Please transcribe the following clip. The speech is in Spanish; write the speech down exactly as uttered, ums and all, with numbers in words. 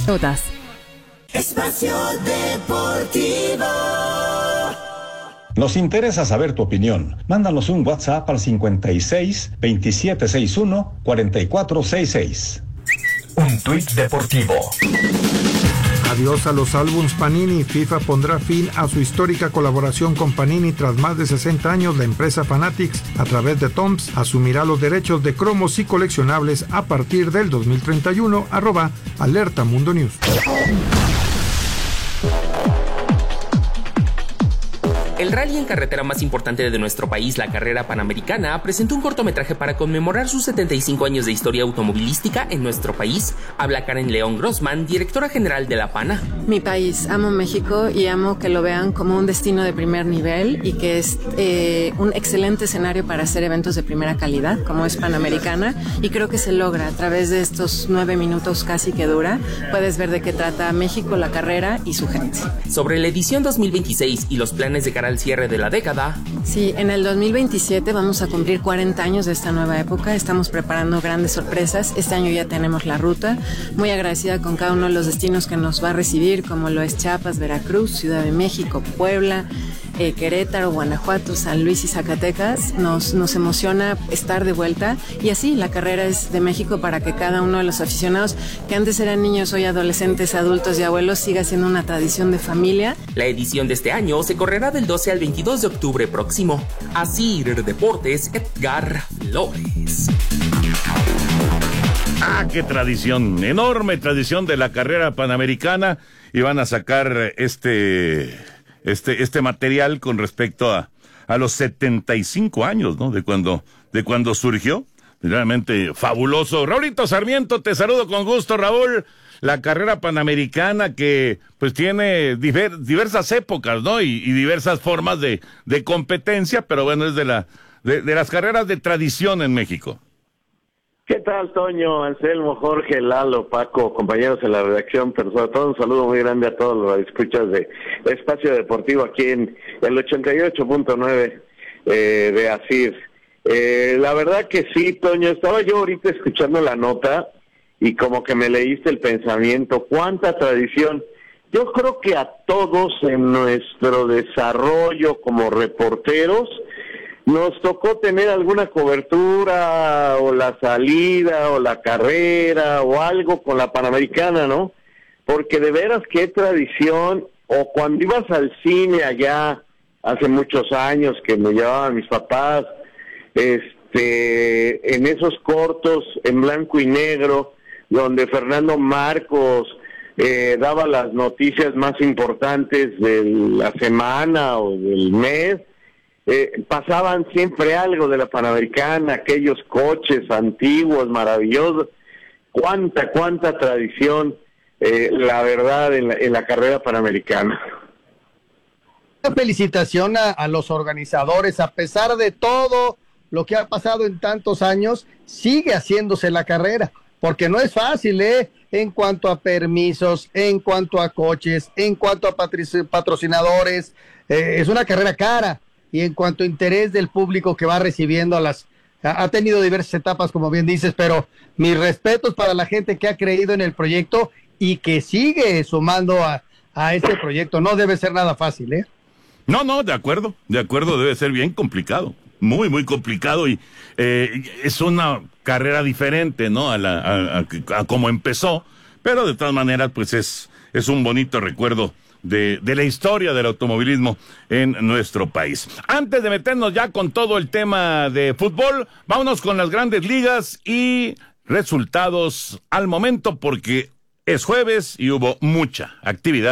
Notas. Espacio Deportivo. Nos interesa saber tu opinión. Mándanos un WhatsApp al cincuenta y seis, veintisiete sesenta y uno, cuarenta y cuatro sesenta y seis. Un tuit deportivo. Adiós a los álbums Panini. FIFA pondrá fin a su histórica colaboración con Panini tras más de sesenta años. La empresa Fanatics, a través de Toms, asumirá los derechos de cromos y coleccionables a partir del dos mil treinta y uno. Arroba Alerta Mundo News. El rally en carretera más importante de nuestro país, la carrera panamericana, presentó un cortometraje para conmemorar sus setenta y cinco años de historia automovilística en nuestro país. Habla Karen León Grossman, directora general de la PANA. Mi país, amo México y amo que lo vean como un destino de primer nivel y que es eh, un excelente escenario para hacer eventos de primera calidad, como es Panamericana, y creo que se logra a través de estos nueve minutos casi que dura. Puedes ver de qué trata México, la carrera y su gente. Sobre la edición dos mil veintiséis y los planes de cara al cierre de la década. Sí, en el dos mil veintisiete vamos a cumplir cuarenta años de esta nueva época. Estamos preparando grandes sorpresas. Este año ya tenemos la ruta. Muy agradecida con cada uno de los destinos que nos va a recibir, como lo es Chiapas, Veracruz, Ciudad de México, Puebla, eh, Querétaro, Guanajuato, San Luis y Zacatecas. Nos, nos emociona estar de vuelta. Y así, la carrera es de México para que cada uno de los aficionados, que antes eran niños, hoy adolescentes, adultos y abuelos, siga siendo una tradición de familia. La edición de este año se correrá del doce al veintidós de octubre próximo. Asir Deportes, Edgar Flores. Ah, qué tradición, enorme tradición de la carrera panamericana, y van a sacar este este este material con respecto a a los setenta y cinco años, ¿no? De cuando de cuando surgió. Realmente fabuloso. Raulito Sarmiento, te saludo con gusto, Raúl. La carrera panamericana que pues tiene diver, diversas épocas, ¿no? Y, y diversas formas de, de competencia, pero bueno, es de la de, de las carreras de tradición en México. ¿Qué tal, Toño, Anselmo, Jorge, Lalo, Paco, compañeros en la redacción, pero sobre todo un saludo muy grande a todos los escuchas de Espacio Deportivo aquí en el ochenta y ocho punto nueve eh, de Asir. Eh, la verdad que sí, Toño, estaba yo ahorita escuchando la nota y como que me leíste el pensamiento. ¡Cuánta tradición! Yo creo que a todos en nuestro desarrollo como reporteros nos tocó tener alguna cobertura o la salida o la carrera o algo con la Panamericana, ¿no? Porque de veras qué tradición. O cuando ibas al cine allá hace muchos años que me llevaban mis papás, este, en esos cortos en blanco y negro, donde Fernando Marcos eh, daba las noticias más importantes de la semana o del mes, eh, pasaban siempre algo de la Panamericana, aquellos coches antiguos, maravillosos. Cuánta, cuánta tradición, eh, la verdad, en la, en la carrera panamericana. Una felicitación a, a los organizadores, a pesar de todo lo que ha pasado en tantos años, sigue haciéndose la carrera. Porque no es fácil, ¿eh? En cuanto a permisos, en cuanto a coches, en cuanto a patrocinadores, eh, es una carrera cara. Y en cuanto a interés del público que va recibiendo a las... Ha, ha tenido diversas etapas, como bien dices, pero mis respetos para la gente que ha creído en el proyecto y que sigue sumando a, a este proyecto. No debe ser nada fácil, ¿eh? No, no, de acuerdo, de acuerdo, debe ser bien complicado. Muy, muy complicado, y eh, es una carrera diferente, ¿no? A la a, a, a como empezó, pero de todas maneras, pues es es un bonito recuerdo de, de la historia del automovilismo en nuestro país. Antes de meternos ya con todo el tema de fútbol, vámonos con las grandes ligas y resultados al momento, porque es jueves y hubo mucha actividad.